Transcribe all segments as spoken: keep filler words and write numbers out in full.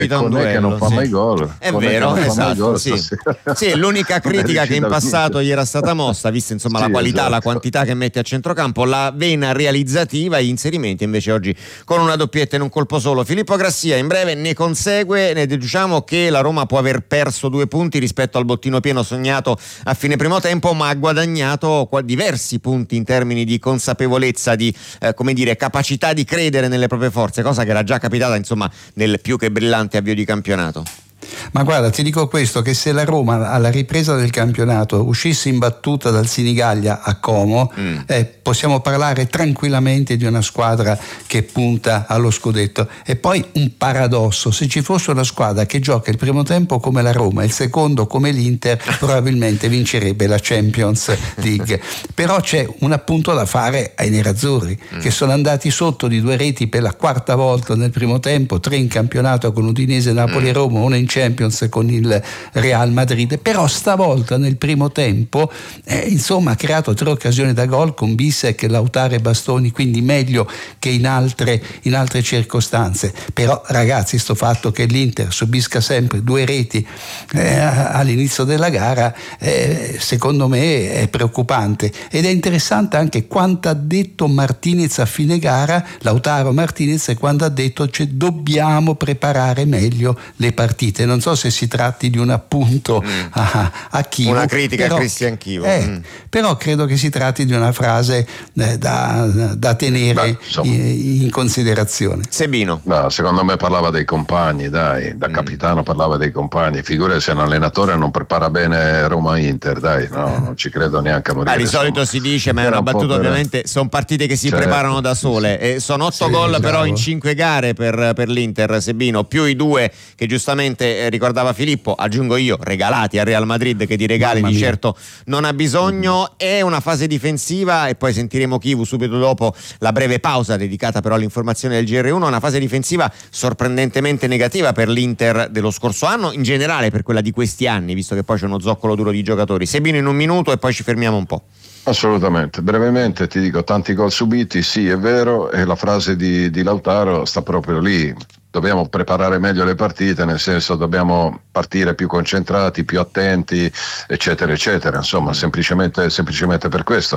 E con me che non fa sì. mai gol. È con vero, esatto. Gol, sì. Sì, l'unica critica che in passato gli era stata mossa, vista insomma sì, la qualità, esatto. la quantità che mette a centrocampo, la vena realizzativa e gli inserimenti invece oggi con una doppietta in un colpo solo. Filippo Grassia in breve ne consegue, ne diciamo che la Roma può aver perso due punti rispetto al bottino pieno sognato a fine primo tempo, ma ha guadagnato diversi punti in termini di consapevolezza, di eh, come dire, capacità di credere nelle proprie forze, cosa che era già capitata insomma nel più che brillante avvio di campionato. Ma guarda, ti dico questo, che se la Roma alla ripresa del campionato uscisse imbattuta dal Senigallia a Como, mm. eh, possiamo parlare tranquillamente di una squadra che punta allo scudetto. E poi un paradosso: se ci fosse una squadra che gioca il primo tempo come la Roma e il secondo come l'Inter, probabilmente vincerebbe la Champions League. Però c'è un appunto da fare ai nerazzurri, mm. che sono andati sotto di due reti per la quarta volta nel primo tempo, tre in campionato con Udinese, Napoli e Roma, una in Champions con il Real Madrid, però stavolta nel primo tempo eh, insomma ha creato tre occasioni da gol con Bissek, Lautaro e Bastoni, quindi meglio che in altre, in altre circostanze. Però ragazzi, sto fatto che l'Inter subisca sempre due reti eh, all'inizio della gara eh, secondo me è preoccupante, ed è interessante anche quanto ha detto Martinez a fine gara, Lautaro Martinez, e quando ha detto cioè, dobbiamo preparare meglio le partite. Non so se si tratti di un appunto mm. a, a Chivo, una critica però, a Cristian Chivo, eh, mm. però credo che si tratti di una frase eh, da, da tenere Beh, in, in considerazione. Sebino. No, secondo me parlava dei compagni, dai, da mm. capitano parlava dei compagni, figura se un allenatore non prepara bene Roma-Inter, dai, no, non ci credo neanche a morire. Ah, di solito insomma. si dice, ma è una un battuta, per... ovviamente sono partite che si certo. preparano da sole, e sono otto sì, gol bravo. però in cinque gare per, per l'Inter, Sebino, più i due che giustamente ricordava Filippo, aggiungo io, regalati al Real Madrid, che di regali di certo non ha bisogno. È una fase difensiva, e poi sentiremo Chivu subito dopo la breve pausa dedicata però all'informazione del G R uno, una fase difensiva sorprendentemente negativa per l'Inter dello scorso anno, in generale per quella di questi anni, visto che poi c'è uno zoccolo duro di giocatori. Sebino in un minuto e poi ci fermiamo un po'. Assolutamente, brevemente ti dico, tanti gol subiti, sì è vero, e la frase di, di Lautaro sta proprio lì. Dobbiamo preparare meglio le partite, nel senso dobbiamo partire più concentrati, più attenti, eccetera eccetera, insomma semplicemente, semplicemente per questo.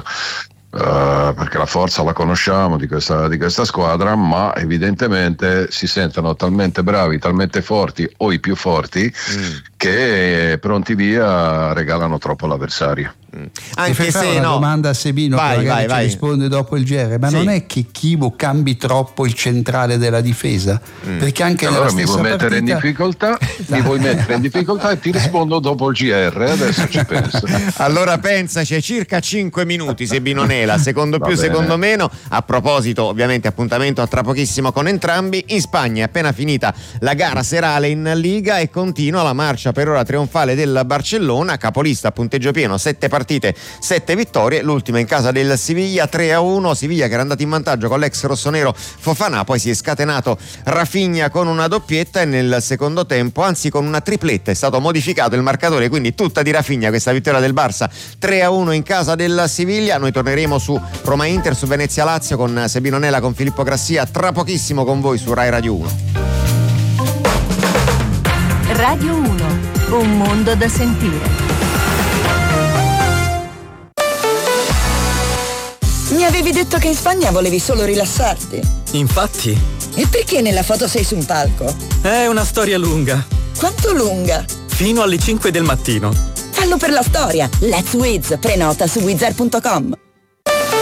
Uh, perché la forza la conosciamo di questa, di questa squadra, ma evidentemente si sentono talmente bravi, talmente forti o i più forti mm. che pronti via regalano troppo l'avversario. Mm. Anche se una no. domanda a Sebino, vai, che magari vai, ci vai. risponde dopo il G R, ma sì. non è che Chivo cambi troppo il centrale della difesa? Mm. Perché anche allora nella mi vuoi stessa mettere partita... in difficoltà mi vuoi mettere in difficoltà e ti rispondo dopo il G R, adesso ci penso. Allora pensa, c'è circa cinque minuti, Sebino Nela, secondo più, secondo meno. A proposito, ovviamente appuntamento a tra pochissimo con entrambi. In Spagna è appena finita la gara serale in Liga e continua la marcia per ora trionfale del Barcellona, capolista a punteggio pieno, sette partite, sette vittorie, l'ultima in casa del Siviglia tre a uno. Siviglia che era andato in vantaggio con l'ex rossonero Fofana, poi si è scatenato Rafinha con una doppietta e nel secondo tempo, anzi con una tripletta, è stato modificato il marcatore, quindi tutta di Rafinha questa vittoria del Barça tre a uno in casa del Siviglia. Noi torneremo su Roma Inter, su Venezia Lazio con Sebino Nela, con Filippo Grassia tra pochissimo con voi su Rai Radio uno. Radio uno, un mondo da sentire. Mi avevi detto che in Spagna volevi solo rilassarti. Infatti. E perché nella foto sei su un palco? È una storia lunga. Quanto lunga? Fino alle cinque del mattino. Fallo per la storia. Let's Wiz, prenota su wizard punto com.